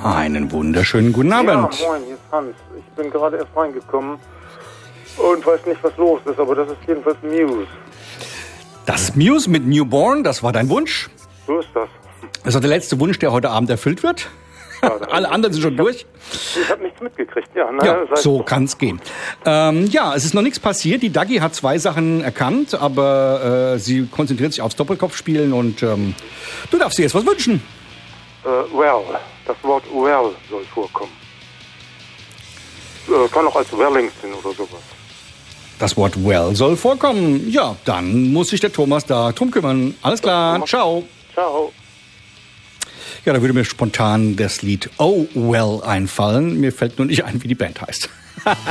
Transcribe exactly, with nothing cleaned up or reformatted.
Einen wunderschönen guten Abend. Ja, moin, hier ist Hans. Ich bin gerade erst reingekommen und weiß nicht, was los ist, aber das ist jedenfalls Muse. Das Muse mit Newborn, das war dein Wunsch? So ist das. Das war der letzte Wunsch, der heute Abend erfüllt wird. Ja, alle anderen sind schon ich durch. Hab, ich habe nichts mitgekriegt, ja. Ne? Ja, so kann's gehen. Ähm, ja, es ist noch nichts passiert. Die Dagi hat zwei Sachen erkannt, aber äh, sie konzentriert sich aufs Doppelkopfspielen und ähm, du darfst dir jetzt was wünschen. Äh, well, das Wort well soll vorkommen. Äh, kann auch als Wellington oder sowas. Das Wort well soll vorkommen. Ja, dann muss sich der Thomas da drum kümmern. Alles klar, ciao. Ciao. Ja, da würde mir spontan das Lied Oh Well einfallen. Mir fällt nur nicht ein, wie die Band heißt.